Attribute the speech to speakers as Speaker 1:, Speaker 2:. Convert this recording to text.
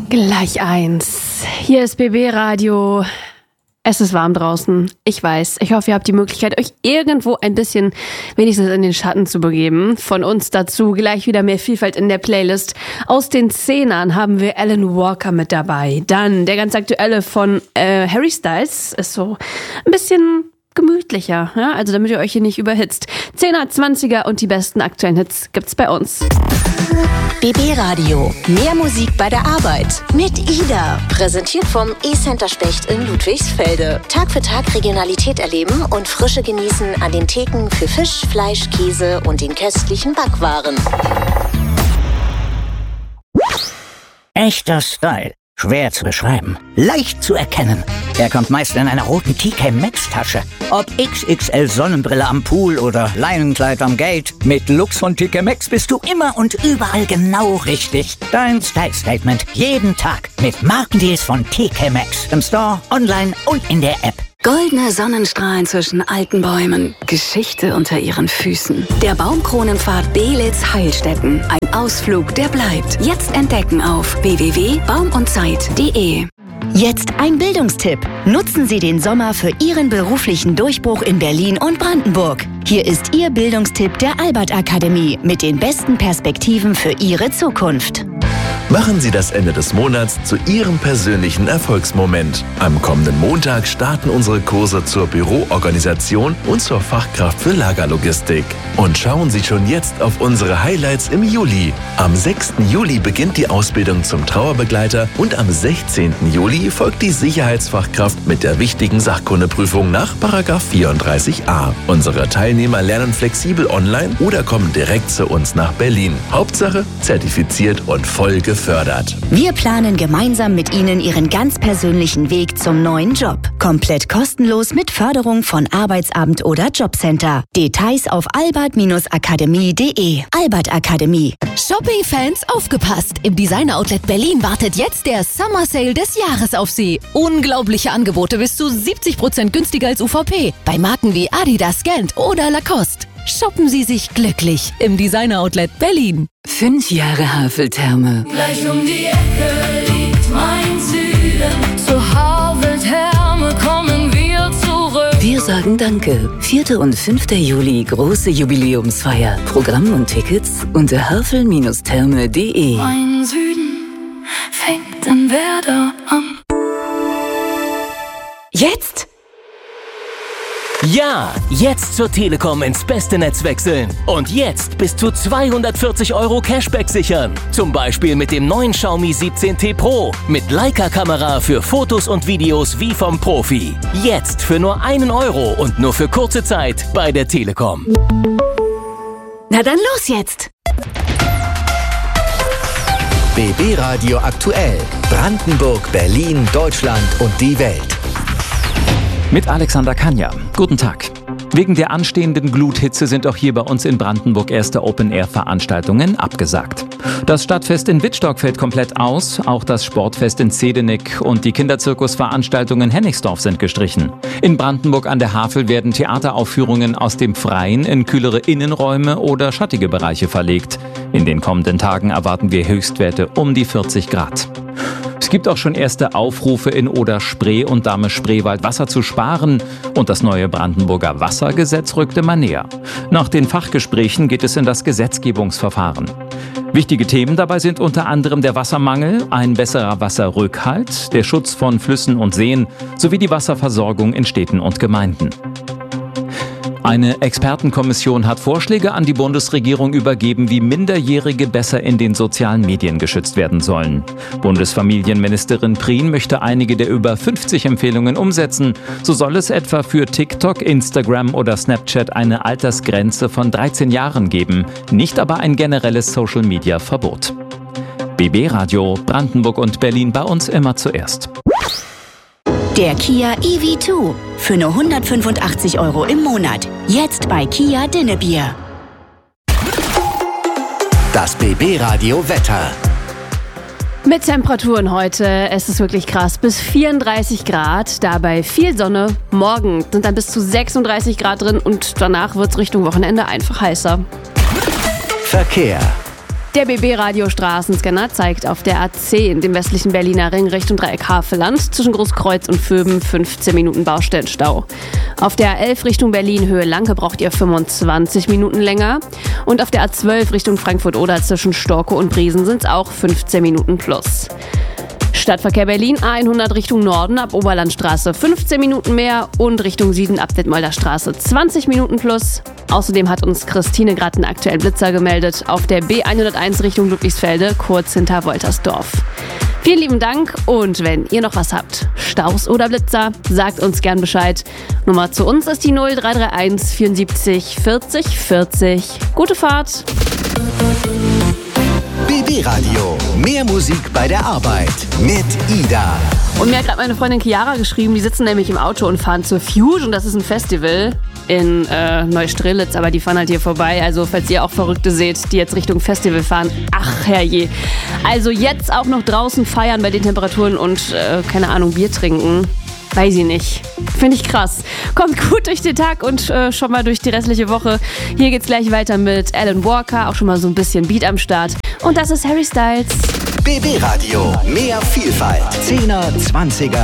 Speaker 1: Gleich 1. Hier ist BB Radio. Es ist warm draußen. Ich weiß. Ich hoffe, ihr habt die Möglichkeit, euch irgendwo ein bisschen wenigstens in den Schatten zu begeben. Von uns dazu gleich wieder mehr Vielfalt in der Playlist. Aus den Zehnern haben wir Alan Walker mit dabei. Dann der ganz aktuelle von Harry Styles. Ist so ein bisschen gemütlicher, ja? Also damit ihr euch hier nicht überhitzt. 10er, 20er und die besten aktuellen Hits gibt's bei uns.
Speaker 2: BB Radio. Mehr Musik bei der Arbeit. Mit Ida. Präsentiert vom E-Center Specht in Ludwigsfelde. Tag für Tag Regionalität erleben und Frische genießen an den Theken für Fisch, Fleisch, Käse und den köstlichen Backwaren.
Speaker 3: Echter Style. Schwer zu beschreiben. Leicht zu erkennen. Er kommt meist in einer roten TK Maxx Tasche. Ob XXL Sonnenbrille am Pool oder Leinenkleid am Gate. Mit Looks von TK Maxx bist du immer und überall genau richtig. Dein Style Statement jeden Tag mit Markendeals von TK Maxx. Im Store, online und in der App.
Speaker 4: Goldene Sonnenstrahlen zwischen alten Bäumen. Geschichte unter ihren Füßen. Der Baumkronenpfad Belitz-Heilstätten. Ein Ausflug, der bleibt. Jetzt entdecken auf www.baumundzeit.de.
Speaker 2: Jetzt ein Bildungstipp. Nutzen Sie den Sommer für Ihren beruflichen Durchbruch in Berlin und Brandenburg. Hier ist Ihr Bildungstipp der Albert Akademie mit den besten Perspektiven für Ihre Zukunft.
Speaker 5: Machen Sie das Ende des Monats zu Ihrem persönlichen Erfolgsmoment. Am kommenden Montag starten unsere Kurse zur Büroorganisation und zur Fachkraft für Lagerlogistik. Und schauen Sie schon jetzt auf unsere Highlights im Juli. Am 6. Juli beginnt die Ausbildung zum Trauerbegleiter und am 16. Juli folgt die Sicherheitsfachkraft mit der wichtigen Sachkundeprüfung nach § 34a. Unsere Teilnehmer lernen flexibel online oder kommen direkt zu uns nach Berlin. Hauptsache zertifiziert und voll gefördert.
Speaker 2: Wir planen gemeinsam mit Ihnen Ihren ganz persönlichen Weg zum neuen Job. Komplett kostenlos mit Förderung von Arbeitsamt oder Jobcenter. Details auf albert-akademie.de. Albert Akademie.
Speaker 6: Shopping-Fans, aufgepasst! Im Designer Outlet Berlin wartet jetzt der Summer Sale des Jahres auf Sie. Unglaubliche Angebote bis zu 70% günstiger als UVP. Bei Marken wie Adidas, Gant oder Lacoste. Shoppen Sie sich glücklich im Designer Outlet Berlin.
Speaker 4: 5 Jahre Haveltherme.
Speaker 7: Gleich um die Ecke liegt mein Süden. Zur Haveltherme kommen wir zurück.
Speaker 4: Wir sagen Danke. 4. und 5. Juli, große Jubiläumsfeier. Programm und Tickets unter havel-therme.de.
Speaker 7: Mein Süden fängt in Werder an.
Speaker 4: Jetzt?
Speaker 8: Ja, jetzt zur Telekom ins beste Netz wechseln. Und jetzt bis zu 240 € Cashback sichern. Zum Beispiel mit dem neuen Xiaomi 17T Pro. Mit Leica-Kamera für Fotos und Videos wie vom Profi. Jetzt für nur 1 € und nur für kurze Zeit bei der Telekom.
Speaker 4: Na dann los jetzt!
Speaker 9: BB Radio aktuell. Brandenburg, Berlin, Deutschland und die Welt.
Speaker 10: Mit Alexander Kanja. Guten Tag. Wegen der anstehenden Gluthitze sind auch hier bei uns in Brandenburg erste Open-Air-Veranstaltungen abgesagt. Das Stadtfest in Wittstock fällt komplett aus, auch das Sportfest in Zedenik und die Kinderzirkusveranstaltungen Hennigsdorf sind gestrichen. In Brandenburg an der Havel werden Theateraufführungen aus dem Freien in kühlere Innenräume oder schattige Bereiche verlegt. In den kommenden Tagen erwarten wir Höchstwerte um die 40 Grad. Es gibt auch schon erste Aufrufe in Oder-Spree und Dahme-Spreewald Wasser zu sparen und das neue Brandenburger Wassergesetz rückt immer näher. Nach den Fachgesprächen geht es in das Gesetzgebungsverfahren. Wichtige Themen dabei sind unter anderem der Wassermangel, ein besserer Wasserrückhalt, der Schutz von Flüssen und Seen sowie die Wasserversorgung in Städten und Gemeinden. Eine Expertenkommission hat Vorschläge an die Bundesregierung übergeben, wie Minderjährige besser in den sozialen Medien geschützt werden sollen. Bundesfamilienministerin Prien möchte einige der über 50 Empfehlungen umsetzen. So soll es etwa für TikTok, Instagram oder Snapchat eine Altersgrenze von 13 Jahren geben, nicht aber ein generelles Social-Media-Verbot. BB Radio, Brandenburg und Berlin bei uns immer zuerst.
Speaker 2: Der Kia EV2 für nur 185 € im Monat. Jetzt bei Kia Dinnebier.
Speaker 9: Das BB Radio Wetter.
Speaker 1: Mit Temperaturen heute, es ist wirklich krass, bis 34 Grad, dabei viel Sonne. Morgen sind dann bis zu 36 Grad drin und danach wird es Richtung Wochenende einfach heißer.
Speaker 9: Verkehr.
Speaker 1: Der BB-Radio Straßenscanner zeigt auf der A10, dem westlichen Berliner Ring Richtung Dreieck Havelland, zwischen Großkreuz und Vöben 15 Minuten Baustellenstau. Auf der A11 Richtung Berlin Höhe Lanke braucht ihr 25 Minuten länger. Und auf der A12 Richtung Frankfurt-Oder zwischen Storkow und Briesen sind es auch 15 Minuten plus. Stadtverkehr Berlin, A100 Richtung Norden ab Oberlandstraße 15 Minuten mehr und Richtung Süden ab Detmolder Straße 20 Minuten plus. Außerdem hat uns Christine gerade einen aktuellen Blitzer gemeldet auf der B101 Richtung Ludwigsfelde, kurz hinter Woltersdorf. Vielen lieben Dank und wenn ihr noch was habt, Staus oder Blitzer, sagt uns gern Bescheid. Nummer zu uns ist die 0331 74 40 40. Gute Fahrt!
Speaker 9: BB Radio. Mehr Musik bei der Arbeit mit Ida.
Speaker 1: Und mir hat gerade meine Freundin Chiara geschrieben, die sitzen nämlich im Auto und fahren zur Fusion. Das ist ein Festival in Neustrelitz, aber die fahren halt hier vorbei. Also falls ihr auch Verrückte seht, die jetzt Richtung Festival fahren, ach herrje. Also jetzt auch noch draußen feiern bei den Temperaturen und keine Ahnung, Bier trinken. Weiß ich nicht. Finde ich krass. Kommt gut durch den Tag und schon mal durch die restliche Woche. Hier geht's gleich weiter mit Alan Walker, auch schon mal so ein bisschen Beat am Start. Und das ist Harry Styles.
Speaker 9: BB Radio. Mehr Vielfalt. 10er, 20er,